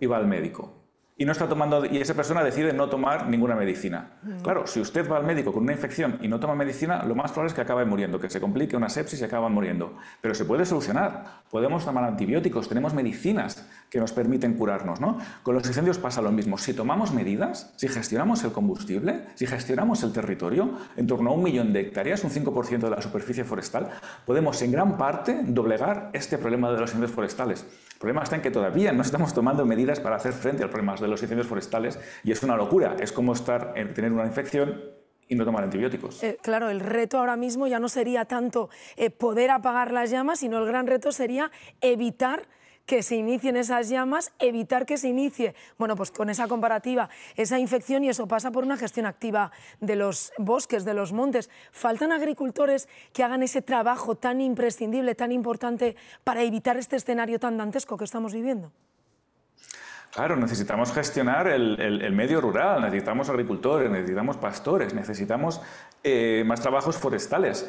y va al médico. Y esa persona decide no tomar ninguna medicina. Claro, si usted va al médico con una infección y no toma medicina, lo más probable es que acabe muriendo, que se complique una sepsis y acaban muriendo. Pero se puede solucionar. Podemos tomar antibióticos, tenemos medicinas que nos permiten curarnos, ¿no? Con los incendios pasa lo mismo. Si tomamos medidas, si gestionamos el combustible, si gestionamos el territorio, en torno a 1 millón de hectáreas, un 5% de la superficie forestal, podemos en gran parte doblegar este problema de los incendios forestales. El problema está en que todavía no estamos tomando medidas para hacer frente al problema de los incendios forestales y es una locura. Es como tener una infección y no tomar antibióticos. Claro, el reto ahora mismo ya no sería tanto poder apagar las llamas, sino el gran reto sería evitar que se inicien esas llamas, evitar que se inicie, bueno, pues con esa comparativa, esa infección, y eso pasa por una gestión activa de los bosques, de los montes. ¿Faltan agricultores que hagan ese trabajo tan imprescindible, tan importante para evitar este escenario tan dantesco que estamos viviendo? Claro, necesitamos gestionar el medio rural, necesitamos agricultores, necesitamos pastores, necesitamos más trabajos forestales.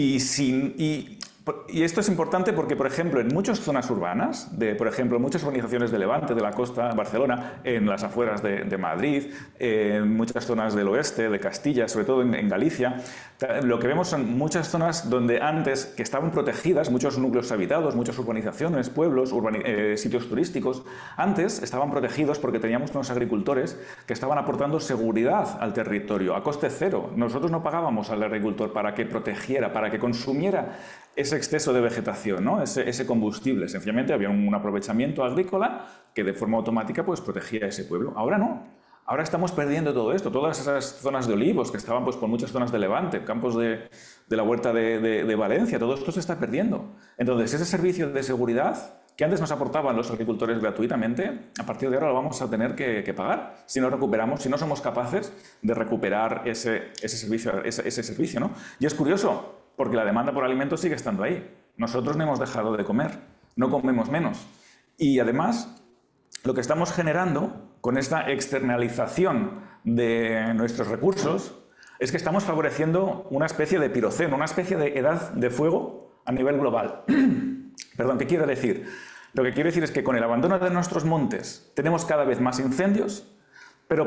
Y esto es importante porque, por ejemplo, en muchas zonas urbanas, por ejemplo, muchas urbanizaciones de Levante, de la costa, Barcelona, en las afueras de Madrid, en muchas zonas del oeste, de Castilla, sobre todo en Galicia, lo que vemos son muchas zonas donde antes, que estaban protegidas, muchos núcleos habitados, muchas urbanizaciones, pueblos, sitios turísticos, antes estaban protegidos porque teníamos unos agricultores que estaban aportando seguridad al territorio a coste cero. Nosotros no pagábamos al agricultor para que protegiera, para que consumiera ese exceso de vegetación, ¿no? ese combustible. Sencillamente había un aprovechamiento agrícola que de forma automática pues, protegía a ese pueblo. Ahora no. Ahora estamos perdiendo todo esto. Todas esas zonas de olivos que estaban pues, por muchas zonas de Levante, campos de la huerta de Valencia, todo esto se está perdiendo. Entonces, ese servicio de seguridad que antes nos aportaban los agricultores gratuitamente, a partir de ahora lo vamos a tener que pagar si no recuperamos, si no somos capaces de recuperar ese servicio, ¿no? Y es curioso, porque la demanda por alimentos sigue estando ahí. Nosotros no hemos dejado de comer, no comemos menos. Y además, lo que estamos generando con esta externalización de nuestros recursos es que estamos favoreciendo una especie de piroceno, una especie de edad de fuego a nivel global. Perdón, ¿qué quiero decir? Lo que quiero decir es que con el abandono de nuestros montes tenemos cada vez más incendios, pero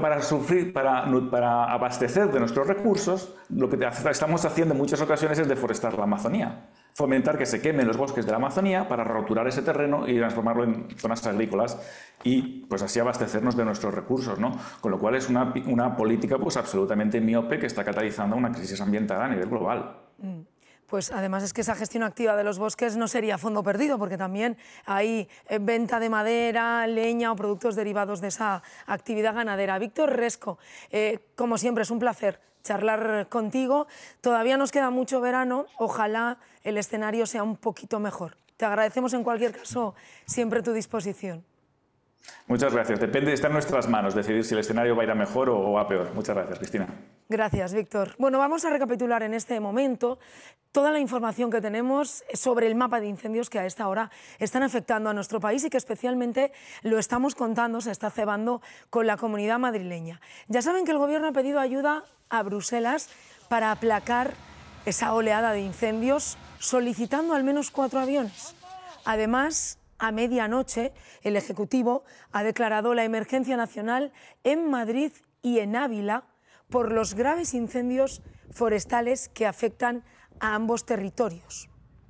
para abastecer de nuestros recursos, lo que estamos haciendo en muchas ocasiones es deforestar la Amazonía. Fomentar que se quemen los bosques de la Amazonía para roturar ese terreno y transformarlo en zonas agrícolas y pues así abastecernos de nuestros recursos, ¿no? Con lo cual es una política pues absolutamente miope que está catalizando una crisis ambiental a nivel global. Pues además es que esa gestión activa de los bosques no sería fondo perdido, porque también hay venta de madera, leña o productos derivados de esa actividad ganadera. Víctor Resco, como siempre es un placer charlar contigo. Todavía nos queda mucho verano, ojalá el escenario sea un poquito mejor. Te agradecemos en cualquier caso siempre tu disposición. Muchas gracias. Está en nuestras manos decidir si el escenario va a ir a mejor o a peor. Muchas gracias, Cristina. Gracias, Víctor. Bueno, vamos a recapitular en este momento toda la información que tenemos sobre el mapa de incendios que a esta hora están afectando a nuestro país y que especialmente lo estamos contando, se está cebando con la comunidad madrileña. Ya saben que el Gobierno ha pedido ayuda a Bruselas para aplacar esa oleada de incendios, solicitando al menos 4 aviones. Además, a medianoche, el Ejecutivo ha declarado la emergencia nacional en Madrid y en Ávila por los graves incendios forestales que afectan a ambos territorios.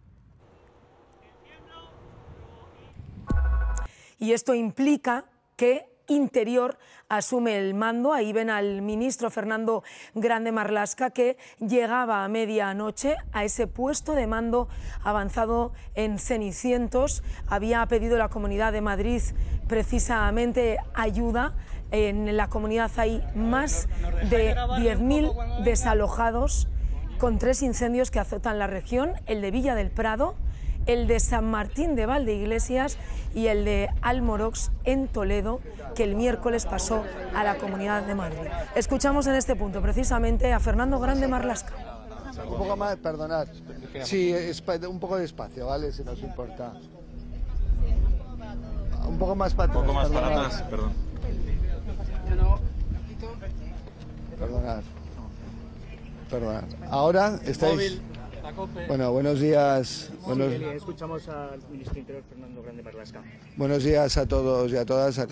Y esto implica que Interior asume el mando. Ahí ven al ministro Fernando Grande Marlaska, que llegaba a medianoche a ese puesto de mando avanzado en Cenicientos. Había pedido la Comunidad de Madrid precisamente ayuda. En la comunidad hay más de 10.000 desalojados con 3 incendios que azotan la región: el de Villa del Prado, el de San Martín de Valdeiglesias y el de Almorox en Toledo, que el miércoles pasó a la Comunidad de Madrid. Escuchamos en este punto precisamente a Fernando Grande Marlaska. Un poco más, perdonad. Sí, un poco de espacio, ¿vale? Si nos importa. Un poco más para atrás. Un poco más para atrás, perdón. Perdonad. Perdonad. Ahora estáis... Bueno, buenos días. Escuchamos al ministro Interior Fernando Grande Marlaska. Buenos días a todos y a todas.